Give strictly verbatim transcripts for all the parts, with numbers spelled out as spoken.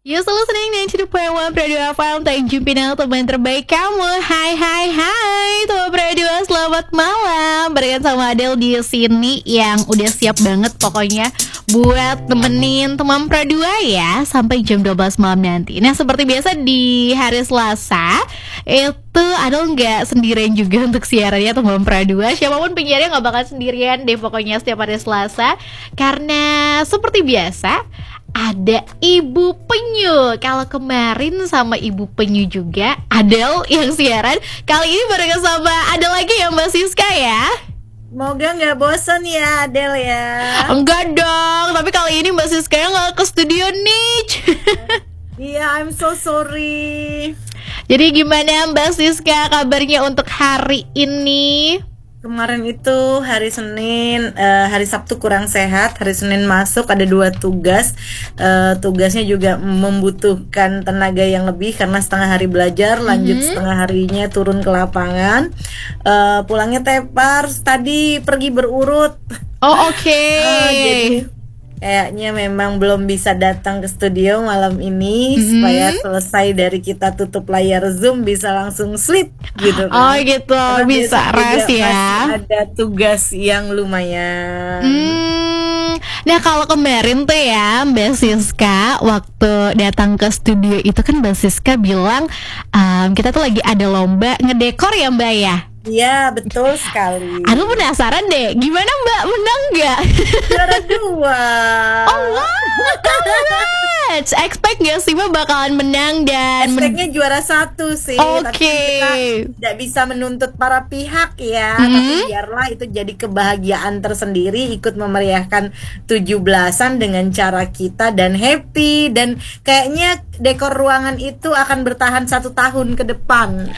You selalu senang dengan Cidu Pawang Pradua Farm tak jumpa teman terbaik kamu. Hai hai hai teman Pradua, selamat malam. Barengan sama Adele di sini yang udah siap banget pokoknya buat nemenin teman Pradua ya sampai jam dua belas malam nanti. Nah seperti biasa di hari Selasa itu Adele nggak sendirian juga untuk siarannya teman Pradua. Siapapun penyiarnya nggak bakal sendirian deh pokoknya setiap hari Selasa, karena seperti biasa ada Ibu Penyu. Kalau kemarin sama Ibu Penyu juga Adele yang siaran, kali ini barengan sama ada lagi ya Mbak Siska ya. Semoga nggak bosan ya Adele ya. Enggak dong, tapi kali ini Mbak Siska nggak ke studio nih. Iya, I'm so sorry. Jadi gimana Mbak Siska kabarnya untuk hari ini? Kemarin itu hari Senin, uh, hari Sabtu kurang sehat, hari Senin masuk ada dua tugas. uh, Tugasnya juga membutuhkan tenaga yang lebih karena setengah hari belajar, lanjut mm-hmm. setengah harinya turun ke lapangan. uh, Pulangnya tepar, tadi pergi berurut. Oh oke okay. uh, Jadi kayaknya memang belum bisa datang ke studio malam ini, mm-hmm. supaya selesai dari kita tutup layar Zoom bisa langsung sleep gitu kan. Oh gitu, karena bisa rest ya. Ada tugas yang lumayan. Hmm. Nah kalau kemarin tuh ya Mbak Siska waktu datang ke studio itu kan Mbak Siska bilang um, kita tuh lagi ada lomba ngedekor ya Mbak ya. Iya betul sekali. Aku penasaran deh, gimana Mbak, menang nggak? Juara dua. Oh wow, expect gak sih Mbak bakalan menang dan Expectnya men- juara satu sih. Oke okay. Tapi kita tidak bisa menuntut para pihak ya, mm-hmm. tapi biarlah itu jadi kebahagiaan tersendiri, ikut memeriahkan tujuh belasan dengan cara kita dan happy. Dan kayaknya dekor ruangan itu akan bertahan satu tahun ke depan.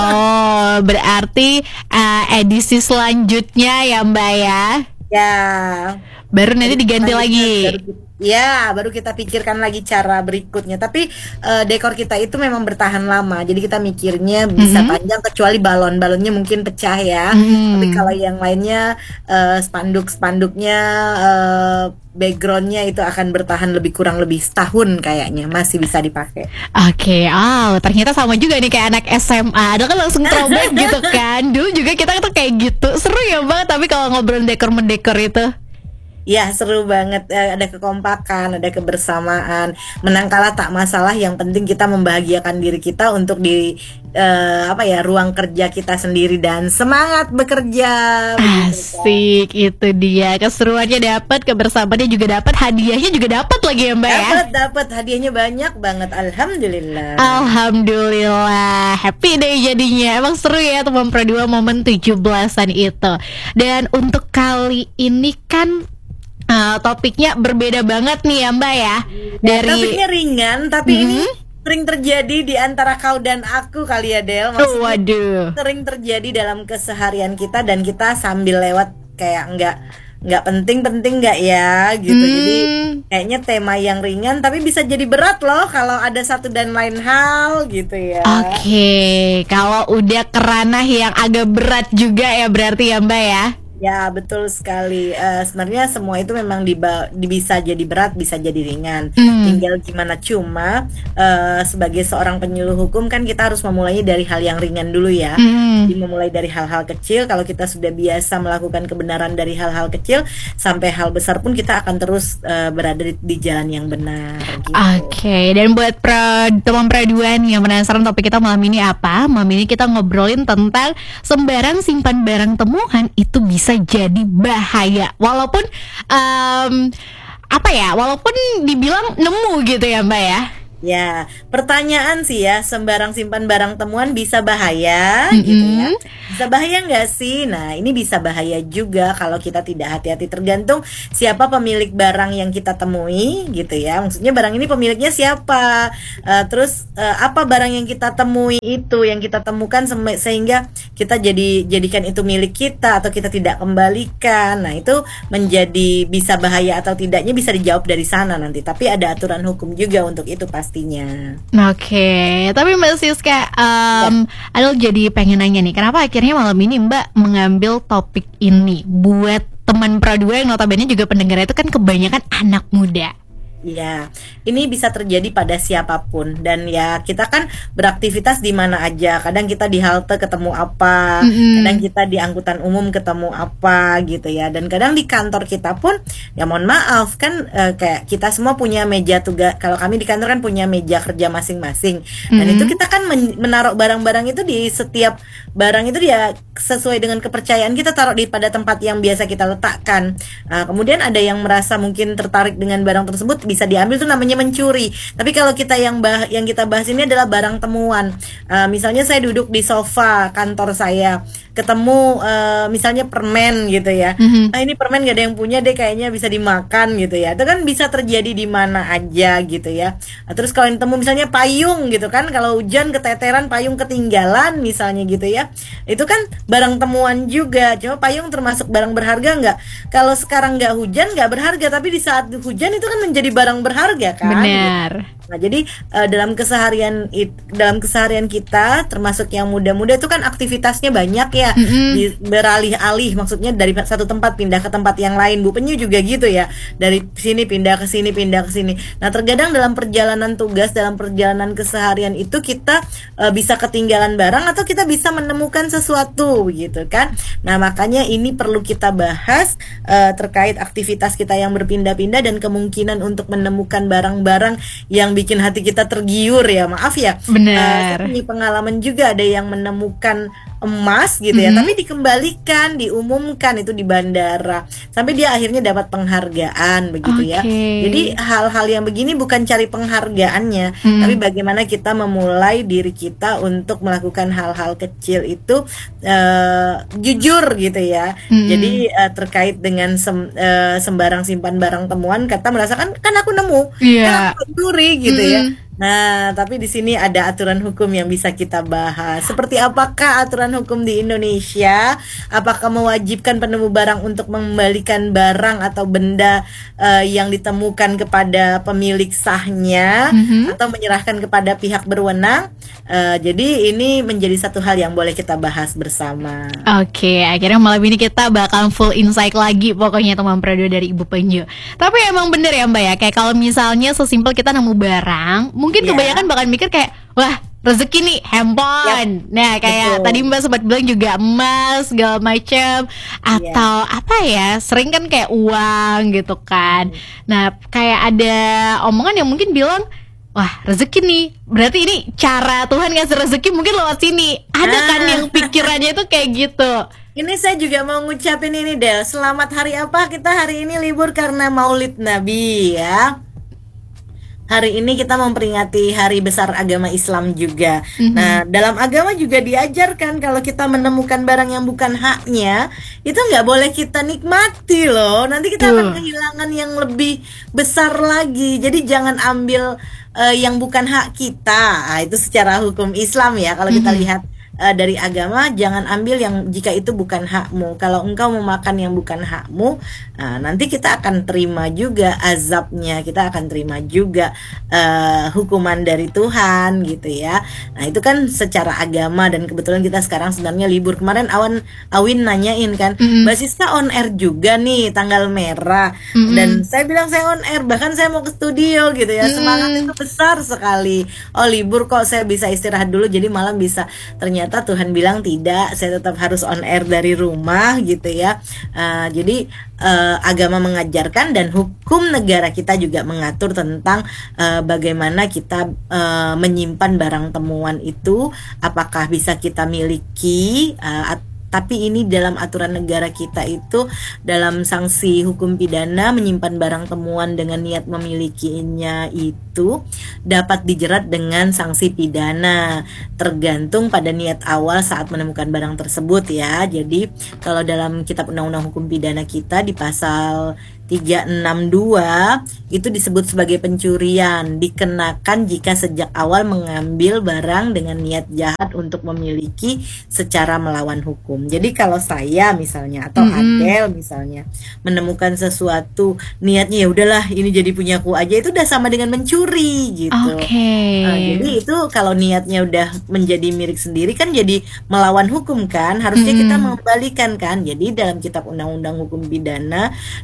Oh berarti uh, edisi selanjutnya ya Mbak ya. Ya. Baru nanti diganti lagi. Baru, ya, baru kita pikirkan lagi cara berikutnya. Tapi uh, dekor kita itu memang bertahan lama. Jadi kita mikirnya bisa mm-hmm. panjang, kecuali balon-balonnya mungkin pecah ya. Mm-hmm. Tapi kalau yang lainnya uh, spanduk-spanduknya, uh, backgroundnya itu akan bertahan lebih kurang lebih setahun kayaknya, masih bisa dipakai. Oke, okay. Oh ternyata sama juga nih kayak anak S M A. Ada kan langsung throwback gitu kan. Dulu juga kita tuh kayak gitu. Seru ya Bang, tapi kalau ngobrol dekor mendekor itu. Ya seru banget, ada kekompakan, ada kebersamaan. Menang kalah tak masalah, yang penting kita membahagiakan diri kita untuk di uh, apa ya ruang kerja kita sendiri dan semangat bekerja. Asik, itu dia keseruannya dapat, kebersamaannya juga dapat, hadiahnya juga dapat lagi ya Mbak ya. Dapat dapat hadiahnya banyak banget, alhamdulillah. Alhamdulillah, happy deh jadinya. Emang seru ya teman Pradua momen tujuh belasan itu. Dan untuk kali ini kan Uh, topiknya berbeda banget nih ya Mbak ya. Dari topiknya ringan tapi mm-hmm. ini sering terjadi di antara kau dan aku kali ya Del. Maksudnya oh, waduh. sering terjadi dalam keseharian kita dan kita sambil lewat kayak enggak nggak penting-penting nggak ya gitu. Hmm. Jadi kayaknya tema yang ringan tapi bisa jadi berat loh kalau ada satu dan lain hal gitu ya. Oke, okay. Kalau udah ke ranah yang agak berat juga ya berarti ya Mbak ya. Ya betul sekali. Uh, sebenarnya semua itu memang diba- bisa jadi berat, bisa jadi ringan. Mm. Tinggal gimana. Cuma uh, sebagai seorang penyuluh hukum kan kita harus memulainya dari hal yang ringan dulu ya. Mm. Jadi memulai dari hal-hal kecil. Kalau kita sudah biasa melakukan kebenaran dari hal-hal kecil sampai hal besar pun kita akan terus uh, berada di, di jalan yang benar. Gitu. Oke. Okay. Dan buat pra, teman Praduan yang penasaran topik kita malam ini apa? Malam ini kita ngobrolin tentang sembarang simpan barang temuan itu bisa bisa jadi bahaya, walaupun um, apa ya, walaupun dibilang nemu gitu ya Mbak ya. Ya, pertanyaan sih ya, sembarang simpan barang temuan bisa bahaya, mm-hmm. gitu ya. Bisa bahaya nggak sih? Nah, ini bisa bahaya juga kalau kita tidak hati-hati. Tergantung siapa pemilik barang yang kita temui, gitu ya. Maksudnya barang ini pemiliknya siapa? Uh, terus uh, apa barang yang kita temui itu, yang kita temukan se- sehingga kita jadi jadikan itu milik kita atau kita tidak kembalikan. Nah, itu menjadi bisa bahaya atau tidaknya bisa dijawab dari sana nanti. Tapi ada aturan hukum juga untuk itu pasti. Pastinya. Oke, okay. Tapi Mbak Siska, um, ya. Adel jadi pengen nanya nih, kenapa akhirnya malam ini Mbak mengambil topik ini buat teman Pradua yang notabene juga pendengarnya itu kan kebanyakan anak muda. Ya, ini bisa terjadi pada siapapun dan ya kita kan beraktivitas di mana aja. Kadang kita di halte ketemu apa, kadang Mm-mm. kita di angkutan umum ketemu apa gitu ya. Dan kadang di kantor kita pun ya mohon maaf kan eh, kayak kita semua punya meja tugas. Kalau kami di kantor kan punya meja kerja masing-masing. Dan itu Mm-mm. kita kan men- menaruh barang-barang itu di setiap barang itu dia sesuai dengan kepercayaan kita taruh di pada tempat yang biasa kita letakkan. Nah, kemudian ada yang merasa mungkin tertarik dengan barang tersebut bisa diambil, tuh namanya mencuri. Tapi kalau kita yang bah yang kita bahas ini adalah barang temuan. Uh, misalnya saya duduk di sofa kantor saya, ketemu uh, misalnya permen gitu ya. Mhm. Ah, ini permen gak ada yang punya deh, kayaknya bisa dimakan gitu ya. Itu kan bisa terjadi di mana aja gitu ya. Nah, terus kalau yang temu misalnya payung gitu kan, kalau hujan keteteran payung ketinggalan misalnya gitu ya. Itu kan barang temuan juga. Cuma payung termasuk barang berharga nggak? Kalau sekarang nggak hujan nggak berharga, tapi di saat hujan itu kan menjadi barang berharga kan. Benar. Nah, jadi uh, dalam keseharian it, dalam keseharian kita, termasuk yang muda-muda itu kan aktivitasnya banyak ya, Mm-mm. di, beralih-alih, maksudnya dari satu tempat pindah ke tempat yang lain. Bu Penyu juga gitu ya, dari sini pindah ke sini, pindah ke sini. Nah, terkadang dalam perjalanan tugas, dalam perjalanan keseharian itu kita uh, bisa ketinggalan barang atau kita bisa menemukan sesuatu gitu kan. Nah, makanya ini perlu kita bahas uh, terkait aktivitas kita yang berpindah-pindah dan kemungkinan untuk menemukan barang-barang yang bikin hati kita tergiur ya, maaf ya. Benar. Uh, saya punya pengalaman juga ada yang menemukan emas gitu ya, Mhm. tapi dikembalikan, diumumkan itu di bandara, sampai dia akhirnya dapat penghargaan begitu ya. Oke. Jadi hal-hal yang begini bukan cari penghargaannya, Hmm. tapi bagaimana kita memulai diri kita untuk melakukan hal-hal kecil itu uh, jujur gitu ya. Mm-mm. Jadi uh, terkait dengan sem- uh, sembarang simpan barang temuan, kata merasakan kan aku nemu, Iya. kan aku curi gitu ya. Mm-mm. Nah, tapi di sini ada aturan hukum yang bisa kita bahas. Seperti apakah aturan hukum di Indonesia? Apakah mewajibkan penemu barang untuk mengembalikan barang atau benda uh, yang ditemukan kepada pemilik sahnya, Mhm. atau menyerahkan kepada pihak berwenang? Uh, jadi ini menjadi satu hal yang boleh kita bahas bersama. Oke, akhirnya malam ini kita bakal full insight lagi pokoknya teman Predo dari Ibu Penyu. Tapi emang bener ya Mbak ya, kayak kalau misalnya sesimpel kita nemu barang, mungkin Ya. kebanyakan bakal mikir kayak, wah rezeki nih handphone. Nah kayak betul. tadi Mbak sempat bilang juga emas segala macam, atau apa ya, sering kan kayak uang gitu kan. Nah kayak ada omongan yang mungkin bilang, wah rezeki nih, berarti ini cara Tuhan ngasih rezeki mungkin lewat sini. Ada kan Ah. yang pikirannya itu kayak gitu. Ini saya juga mau ngucapin ini Del. Selamat hari apa? Kita hari ini libur karena Maulid Nabi ya. Hari ini kita memperingati hari besar agama Islam juga. Mhm. Nah, dalam agama juga diajarkan kalau kita menemukan barang yang bukan haknya, itu nggak boleh kita nikmati loh. Nanti kita akan Tuh. kehilangan yang lebih besar lagi. Jadi jangan ambil eh, yang bukan hak kita. Nah, itu secara hukum Islam ya. Kalau kita Mhm. lihat eh, dari agama, jangan ambil yang jika itu bukan hakmu. Kalau engkau memakan yang bukan hakmu, nah, nanti kita akan terima juga azabnya, kita akan terima juga eh, hukuman dari Tuhan gitu ya. Nah itu kan secara agama, dan kebetulan kita sekarang sebenarnya libur. Kemarin Awan Awin nanyain kan, Mm-mm. Mbak Siska on air juga nih tanggal merah. Mm-mm. Dan saya bilang saya on air, bahkan saya mau ke studio gitu ya. Mm-mm. Semangat itu besar sekali. Oh libur kok saya bisa istirahat dulu, jadi malam bisa. Ternyata Tuhan bilang tidak, saya tetap harus on air dari rumah gitu ya. Uh, jadi uh, agama mengajarkan dan hukum negara kita juga mengatur tentang uh, bagaimana kita uh, menyimpan barang temuan itu, apakah bisa kita miliki, uh, at- tapi ini dalam aturan negara kita itu dalam sanksi hukum pidana, menyimpan barang temuan dengan niat memilikinya itu dapat dijerat dengan sanksi pidana, tergantung pada niat awal saat menemukan barang tersebut ya. Jadi kalau dalam kitab undang-undang hukum pidana kita di pasal tiga enam dua itu disebut sebagai pencurian, dikenakan jika sejak awal mengambil barang dengan niat jahat untuk memiliki secara melawan hukum. Jadi kalau saya misalnya atau Mm-mm. Adel misalnya menemukan sesuatu, niatnya ya udahlah ini jadi punyaku aja, itu udah sama dengan mencuri gitu. Oke. Nah, jadi itu kalau niatnya udah menjadi milik sendiri kan jadi melawan hukum kan, harusnya kita Mm-mm. mengembalikan kan. Jadi dalam kitab undang-undang hukum pidana di pasal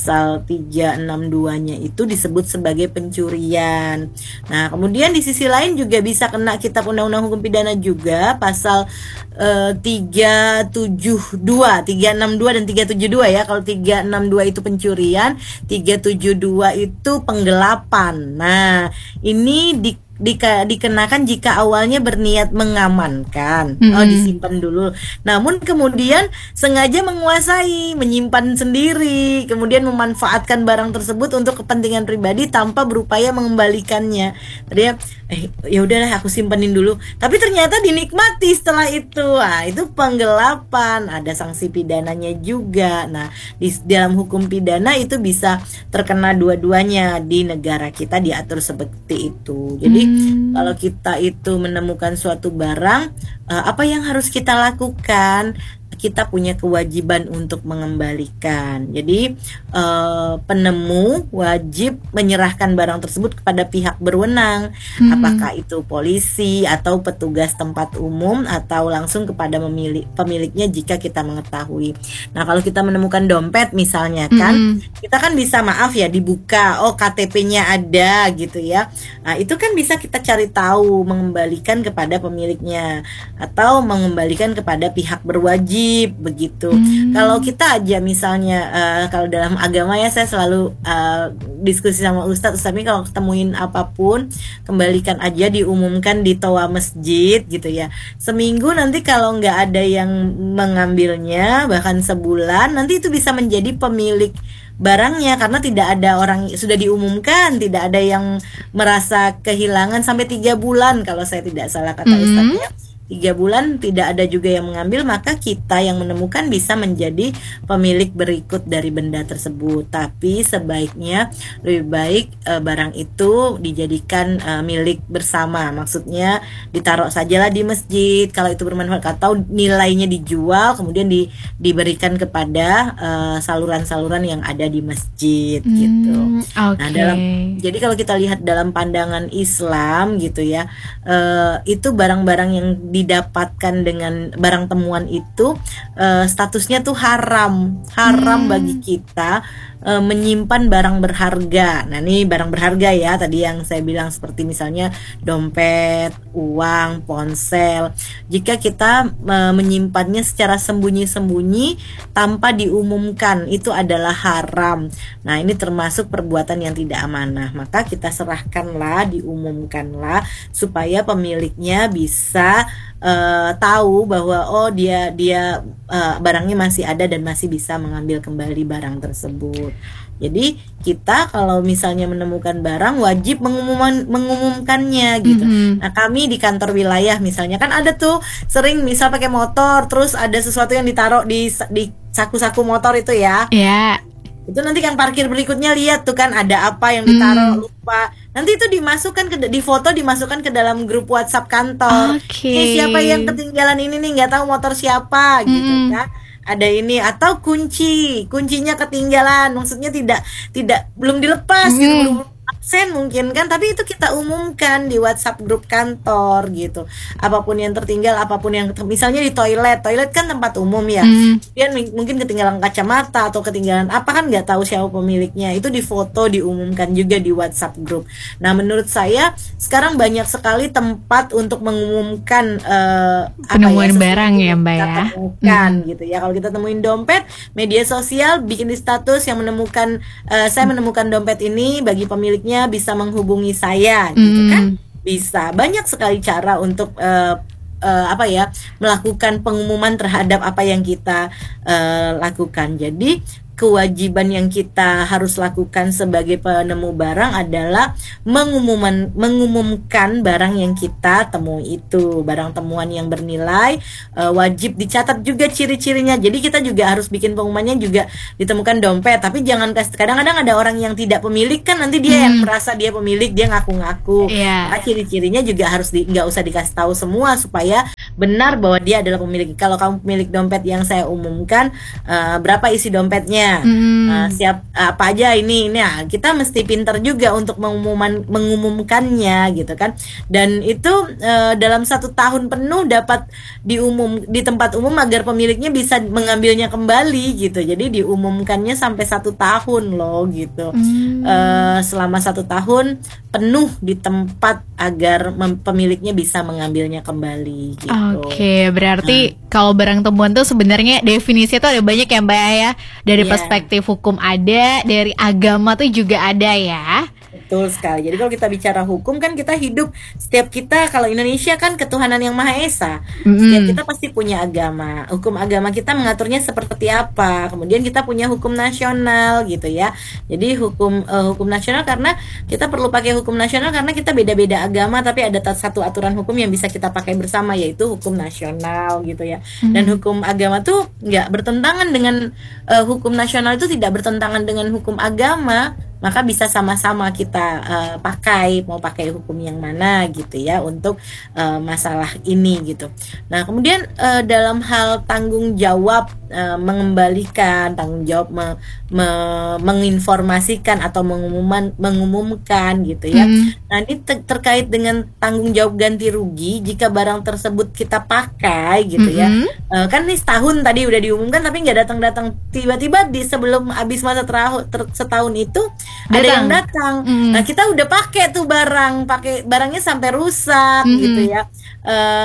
pasal tiga enam dua-nya itu disebut sebagai pencurian. Nah, kemudian di sisi lain juga bisa kena Kitab Undang-Undang Hukum Pidana juga pasal eh, tiga tujuh dua, tiga enam dua dan tiga tujuh dua ya. Kalau tiga enam dua itu pencurian, tiga tujuh dua itu penggelapan. Nah, ini di Dika, dikenakan jika awalnya berniat mengamankan, Mm-mm. oh disimpan dulu, namun kemudian sengaja menguasai, menyimpan sendiri, kemudian memanfaatkan barang tersebut untuk kepentingan pribadi tanpa berupaya mengembalikannya. Tadi ya, eh ya udahlah aku simpanin dulu, tapi ternyata dinikmati setelah itu, ah itu penggelapan, ada sanksi pidananya juga. Nah, di dalam hukum pidana itu bisa terkena dua-duanya, di negara kita diatur seperti itu. Jadi Hmm. kalau kita itu menemukan suatu barang, eh, apa yang harus kita lakukan? Kita punya kewajiban untuk mengembalikan. Jadi eh, penemu wajib menyerahkan barang tersebut kepada pihak berwenang, Hmm. apakah itu polisi atau petugas tempat umum atau langsung kepada memilih, pemiliknya jika kita mengetahui. Nah, kalau kita menemukan dompet misalnya kan, Mm-mm. kita kan bisa maaf ya dibuka, oh K T P-nya ada gitu ya. Nah, itu kan bisa kita cari tahu, mengembalikan kepada pemiliknya atau mengembalikan kepada pihak berwajib begitu. Hmm. Kalau kita aja misalnya uh, kalau dalam agama ya saya selalu uh, diskusi sama Ustadz, tapi kalau ketemuin apapun kembalikan aja, diumumkan di toa masjid gitu ya. Seminggu nanti kalau nggak ada yang mengambilnya, bahkan sebulan, nanti itu bisa menjadi pemilik barangnya karena tidak ada orang, sudah diumumkan, tidak ada yang merasa kehilangan sampai tiga bulan kalau saya tidak salah kata Mm-mm. Ustadznya. Tiga bulan tidak ada juga yang mengambil, maka kita yang menemukan bisa menjadi pemilik berikut dari benda tersebut. Tapi sebaiknya lebih baik e, barang itu dijadikan e, milik bersama, maksudnya ditaruh sajalah di masjid kalau itu bermanfaat, atau nilainya dijual kemudian di, diberikan kepada e, saluran-saluran yang ada di masjid gitu. Hmm, Nah, oke. dalam jadi kalau kita lihat dalam pandangan Islam gitu ya, eh, itu barang-barang yang didapatkan dengan barang temuan itu eh, statusnya tuh haram, haram Hmm. bagi kita eh, menyimpan barang berharga. Nah, ini barang berharga ya, tadi yang saya bilang seperti misalnya dompet, uang, ponsel. Jika kita eh, menyimpannya secara sembunyi-sembunyi tanpa diumumkan, itu adalah haram. Nah, ini termasuk perbuatan yang tidak amanah. Maka kita serahkanlah, diumumkanlah supaya pemiliknya bisa uh, tahu bahwa oh dia dia uh, barangnya masih ada dan masih bisa mengambil kembali barang tersebut. Jadi kita kalau misalnya menemukan barang wajib mengumumkan mengumumkannya gitu. Mm-mm. Nah, kami di kantor wilayah misalnya kan ada tuh sering misal pakai motor terus ada sesuatu yang ditaruh di di saku-saku motor itu ya. Ya. Itu nanti kan parkir berikutnya lihat tuh kan ada apa yang ditaruh, Hmm. lupa. Nanti itu dimasukkan ke di foto, dimasukkan ke dalam grup WhatsApp kantor. Oke. Ini siapa yang ketinggalan ini nih, nggak tahu motor siapa gitu Mm-mm. kan. Ada ini atau kunci, kuncinya ketinggalan, maksudnya tidak tidak belum dilepas gitu, Mm. belum absen mungkin kan, tapi itu kita umumkan di WhatsApp grup kantor gitu. Apapun yang tertinggal, apapun yang misalnya di toilet, toilet kan tempat umum ya. Mm. Kemudian mi- mungkin ketinggalan kacamata atau ketinggalan apa kan nggak tahu siapa pemiliknya, itu difoto, diumumkan juga di WhatsApp grup. Nah, menurut saya sekarang banyak sekali tempat untuk mengumumkan eh, apa Penemuan sesuatu barang ya, yang Mbak kita ya. temukan gitu ya. Kalau kita temuin dompet, media sosial bikin di status yang menemukan eh, saya menemukan dompet ini, bagi pemiliknya bisa menghubungi saya gitu Mm. kan. Bisa banyak sekali cara untuk eh, eh, apa ya melakukan pengumuman terhadap apa yang kita eh, lakukan. Jadi kewajiban yang kita harus lakukan sebagai penemu barang adalah mengumuman, mengumumkan barang yang kita temui itu, barang temuan yang bernilai, eh, wajib dicatat juga ciri-cirinya. Jadi kita juga harus bikin pengumumannya juga ditemukan dompet, tapi jangan kasih. Kadang-kadang ada orang yang tidak pemilik kan, nanti dia yang Hmm. merasa dia pemilik, dia ngaku-ngaku. Iya. Maka ciri-cirinya juga harus di, nggak usah dikasih tahu semua supaya benar bahwa dia adalah pemilik. Kalau kamu pemilik dompet yang saya umumkan, uh, berapa isi dompetnya, Hmm. uh, siap apa aja ini, nah kita mesti pintar juga untuk mengumuman, mengumumkannya gitu kan. Dan itu uh, dalam satu tahun penuh dapat diumum di tempat umum agar pemiliknya bisa mengambilnya kembali gitu. Jadi diumumkannya sampai satu tahun loh gitu. Hmm. Uh, selama satu tahun penuh di tempat agar mem- pemiliknya bisa mengambilnya kembali gitu. Oke, berarti kalau barang temuan tuh sebenarnya definisinya tuh ada banyak ya Mbak ya. Dari Iya. perspektif hukum ada, dari agama tuh juga ada ya. Betul sekali. Jadi kalau kita bicara hukum kan kita hidup, setiap kita kalau Indonesia kan ketuhanan yang Maha Esa. Mm-mm. Setiap kita pasti punya agama. Hukum agama kita mengaturnya seperti apa. Kemudian kita punya hukum nasional gitu ya. Jadi hukum eh, hukum nasional karena kita perlu pakai hukum nasional karena kita beda-beda agama tapi ada ta- satu aturan hukum yang bisa kita pakai bersama yaitu hukum nasional gitu ya. Dan hukum agama tuh nggak bertentangan dengan eh, hukum nasional, itu tidak bertentangan dengan hukum agama. Maka bisa sama-sama kita uh, pakai, mau pakai hukum yang mana gitu ya untuk uh, masalah ini gitu. Nah kemudian uh, dalam hal tanggung jawab uh, mengembalikan, tanggung jawab me, me, menginformasikan atau mengumuman, mengumumkan gitu ya. Hmm. Nah ini ter- terkait dengan tanggung jawab ganti rugi jika barang tersebut kita pakai gitu ya. Mm-mm. Uh, kan nih setahun tadi udah diumumkan tapi nggak datang-datang, tiba-tiba di sebelum habis masa terahu- ter- setahun itu ada Datang. yang datang. Mm. Nah kita udah pakai tuh barang, pakai barangnya sampai rusak Mm-mm. gitu ya. Eh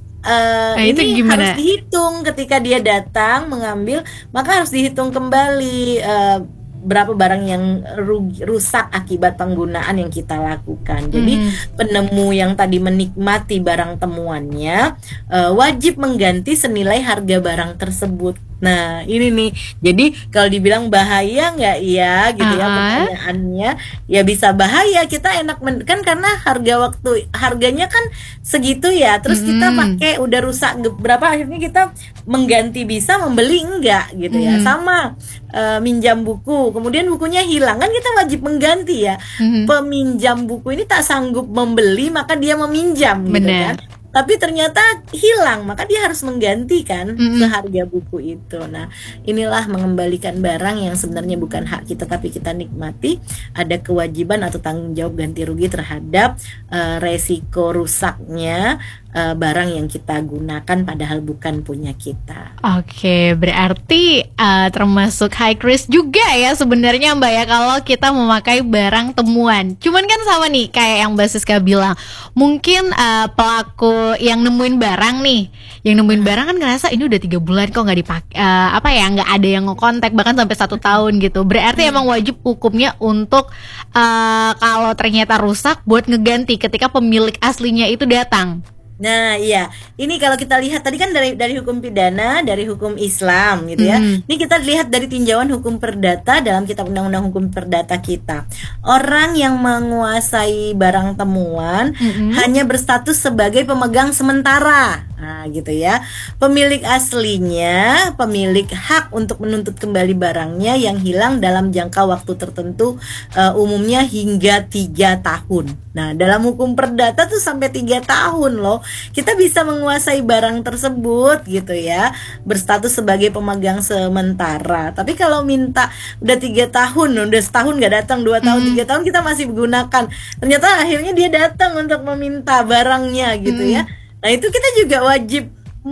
eh, Nah, itu ini gimana? harus dihitung ketika dia datang mengambil, maka harus dihitung kembali eh, berapa barang yang rugi, rusak akibat penggunaan yang kita lakukan. Jadi Mm. penemu yang tadi menikmati barang temuannya eh, wajib mengganti senilai harga barang tersebut. Nah ini nih, jadi kalau dibilang bahaya nggak ya gitu ya, Ah. pertanyaannya ya bisa bahaya. Kita enak men- kan karena harga waktu harganya kan segitu ya, terus kita Mm-mm. pakai udah rusak ge- berapa, akhirnya kita mengganti bisa, membeli enggak gitu ya. Mm. Sama eh, minjam buku, kemudian bukunya hilang, kan kita wajib mengganti ya. Mhm. Peminjam buku ini tak sanggup membeli maka dia meminjam gitu Benar. kan. Tapi ternyata hilang, maka dia harus menggantikan Mm-mm. seharga buku itu. Nah, inilah mengembalikan barang yang sebenarnya bukan hak kita tapi kita nikmati. Ada kewajiban atau tanggung jawab ganti rugi terhadap eh, resiko rusaknya eh, barang yang kita gunakan padahal bukan punya kita. Oke, berarti uh, termasuk high risk juga ya sebenarnya Mbak ya kalau kita memakai barang temuan. Cuman kan sama nih kayak yang Mbak Siska bilang, mungkin uh, pelaku yang nemuin barang nih, yang nemuin barang kan ngerasa ini udah tiga bulan kok nggak dipakai, uh, apa ya nggak ada yang ngekontak bahkan sampai satu tahun gitu. Berarti emang wajib hukumnya untuk uh, kalau ternyata rusak buat ngeganti ketika pemilik aslinya itu datang. Nah, iya. Ini kalau kita lihat tadi kan dari dari hukum pidana, dari hukum Islam gitu ya. Hmm. Ini kita lihat dari tinjauan hukum perdata dalam kitab undang-undang hukum perdata kita. Orang yang menguasai barang temuan Mm-mm. hanya berstatus sebagai pemegang sementara. Nah, gitu ya. Pemilik aslinya, pemilik hak untuk menuntut kembali barangnya yang hilang dalam jangka waktu tertentu, eh, umumnya hingga tiga tahun. Nah, dalam hukum perdata tuh sampai tiga tahun loh. Kita bisa menguasai barang tersebut gitu ya, berstatus sebagai pemegang sementara. Tapi kalau minta udah tiga tahun, udah setahun nggak datang, dua tahun, Hmm. tiga tahun kita masih menggunakan. Ternyata akhirnya dia datang untuk meminta barangnya gitu Hmm. ya. Nah itu kita juga wajib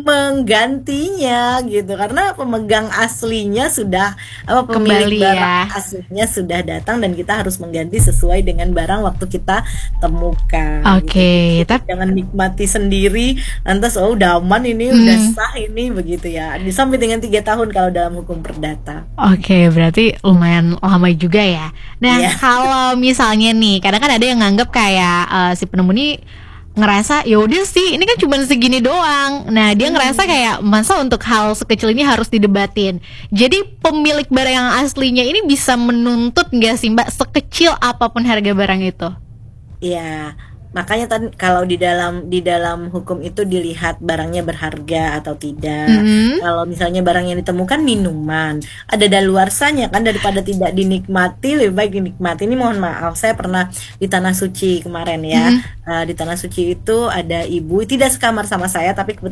menggantinya gitu karena pemegang aslinya sudah apa Kembali pemilik barang ya. aslinya sudah datang dan kita harus mengganti sesuai dengan barang waktu kita temukan. Oke, gitu. tapi Jangan nikmati sendiri lantas oh udah aman ini, Hmm. udah sah ini begitu ya. Sampai dengan tiga tahun kalau dalam hukum perdata. Oke, berarti lumayan lama juga ya. Nah, Iya. kalau misalnya nih, kadang kan ada yang nganggap kayak eh, si penemu ini ngerasa ya udah sih, ini kan cuma segini doang. Nah, dia ngerasa kayak masa untuk hal sekecil ini harus didebatin. Jadi pemilik barang yang aslinya ini bisa menuntut nggak sih Mbak sekecil apapun harga barang itu? Iya, makanya tadi kalau di dalam di dalam hukum itu dilihat barangnya berharga atau tidak. Mhm. Kalau misalnya barang yang ditemukan minuman, ada daluarsanya kan, daripada tidak dinikmati lebih baik dinikmati. Ini mohon maaf, saya pernah di Tanah Suci kemarin ya. Mhm. Eh, di Tanah Suci itu ada ibu tidak sekamar sama saya tapi